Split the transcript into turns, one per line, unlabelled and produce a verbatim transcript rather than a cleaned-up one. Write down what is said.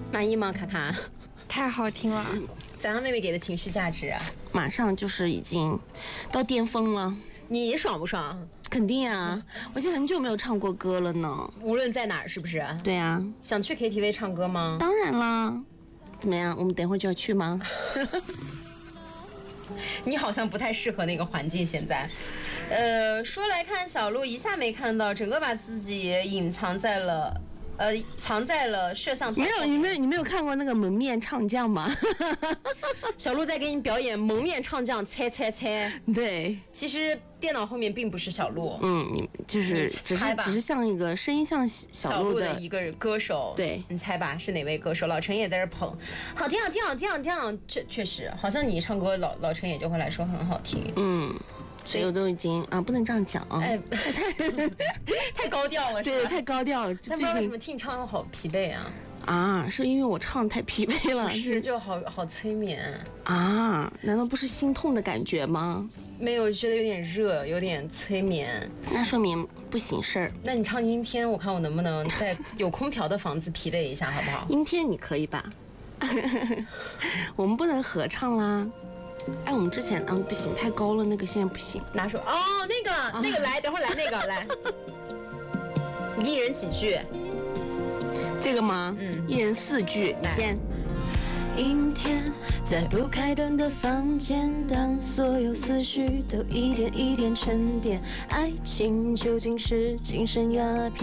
满意吗？卡卡，
太好听了。
咱让妹妹给的情绪价值啊，
马上就是已经到巅峰了。
你爽不爽？
肯定啊，我已经很久没有唱过歌了呢。
无论在哪儿，是不是？
对啊。
想去 K T V 唱歌吗？
当然啦。怎么样？我们等会儿就要去吗？
你好像不太适合那个环境现在。呃，说来看小鹿一下没看到，整个把自己隐藏在了。呃，藏在了摄像头。
没有，你没有，你没有看过那个蒙面唱将吗？
小鹿在给你表演蒙面唱将，猜猜猜。
对，
其实电脑后面并不是小鹿。
嗯，你就是只是只是像一个声音像小鹿
的,
的,
的一个歌手。
对，
你猜吧，是哪位歌手？老陈也在这捧，好听，好听，好听，好听。确确实，好像你唱歌，老老陈也就会来说很好听。
嗯。所以我都已经啊，不能这样讲啊，
哎，太太高调了，
对，太高调了。
但不知道为什么听唱好疲惫啊？
啊，是因为我唱太疲惫了，
是就好好催眠
啊？难道不是心痛的感觉吗？
没有，觉得有点热，有点催眠，
那说明不行事儿。
那你唱阴天，我看我能不能在有空调的房子疲惫一下，好不好？
阴天你可以吧？我们不能合唱啦。哎，我们之前啊不行，太高了，那个现在不行。
哪首？哦，那个、啊、那个来，等会儿来那个来，一人几句？
这个吗？
嗯，
一人四句，你先。
阴天，在不开灯的房间，当所有思绪都一点一点沉淀，爱情究竟是精神鸦片？